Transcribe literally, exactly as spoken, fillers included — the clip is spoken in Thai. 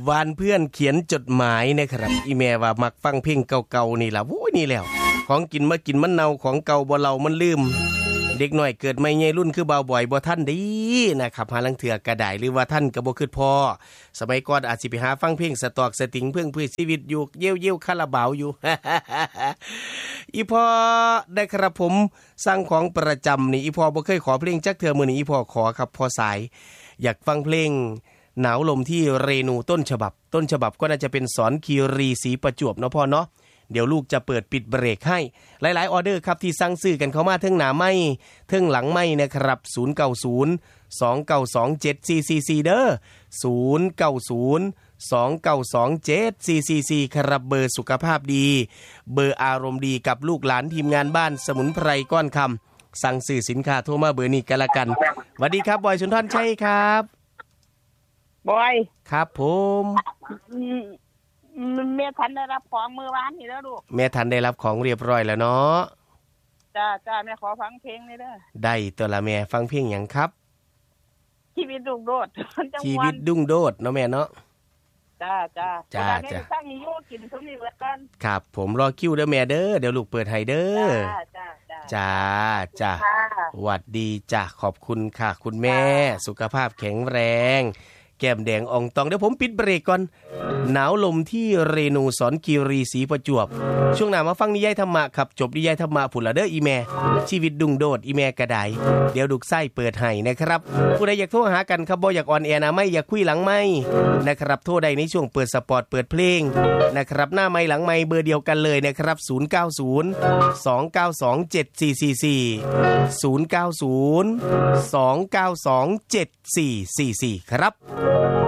วานเพื่อนเขียนจดหมายนะครับอีแม่ว่ามักฟังเพลงเก่าๆนี่ล่ะโอ้ยนี่แล้วของกินมากินมันเน่าของเก่าบ่เล่ามันลืมเด็กน้อยเกิดใหม่ใหญ่รุ่นคือเบาบ่อยบ่ทันดีนะครับหาลังเถื่อกระดายหรือว่าท่านก็บ่คิดพอสมัยก่อนอาจสิไปหาฟังเพลงสตอกสติงเพื่อเพื่อชีวิตอยู่เยี่ยวๆคาราบาวอยู่ อีพ่อได้ครับผมสั่งของประจำนี่อีพ่อบ่เคยขอเพลงจักเทื่อมื้อนี้อีพ่อขอครับพ่อสายอยากฟังเพลงหนาวลมที่เรนูต้นฉบับต้นฉบับก็น่าจะเป็นสอนคีรีศรีประจวบเนาะพ่อเนาะเดี๋ยวลูกจะเปิดปิดเบรกให้หลายๆออเดอร์ครับที่สั่งซื้อกันเข้ามาเทิงหน้าไม้เทิงหลังไม้นะครับศูนย์ เก้า ศูนย์ สอง เก้า สอง เจ็ด สี่ สี่ สี่เด้อศูนย์ เก้า ศูนย์ สอง เก้า สอง เจ็ด สี่ สี่ สี่ครับเบอร์สุขภาพดีเบอร์อารมณ์ดีกับลูกหลานทีมงานบ้านสมุนไพรก้อนคำสั่งซื้อสินค้าโทรมาเบอร์นี้กันละกันสวัสดีครับบอยสุนทรชัยครับบอยครับผมแม่ทันได้รับของมือวานนี่แล้วลูกแม่ทันได้รับของเรียบร้อยแล้วเนาะจ้าจ้าแม่ขอฟังเพลงนี่เด้อได้ตัวละแม่ฟังเพลงหยังครับชีวิตดุงโดดชีวิตดุงโดดเนาะแม่เนาะจ้าจ้าจ้าจ้าตั้งอีโยกินทุกนี่เหมือนกันครับผมรอคิวเด้อแม่เด้อเดี๋ยวลูกเปิดให้เด้อจ้าจ้าจ้าจ้าหวัดดีจ้าขอบคุณค่ะคุณแม่สุขภาพแข็งแรงแก้มแดงอ่องตองเดี๋ยวผมปิดเบรกก่อนหนาวลมที่เรนูสอนคีรีศรีประจวบช่วงหน้ามาฟังนิยายธรรมะครับจบนิยายธรรมะผุนละเด้ออีแม่ชีวิตดุงโดดอีแม่กระไดเดี๋ยวดุกไส้เปิดให้นะครับผู้ใดอยากโทรหากันครับบ่อยากออนแอร์นะไม่อยากคุยหลังไม่นะครับโทรได้ในช่วงเปิดสปอร์ตเปิดเพลงนะครับหน้าไมค์หลังไมค์เบอร์เดียวกันเลยนะครับศูนย์ เก้า ศูนย์ สอง เก้า สอง เจ็ด สี่ สี่ สี่ ศูนย์ เก้า ศูนย์ สอง เก้า สอง เจ็ด สี่ สี่ สี่ครับ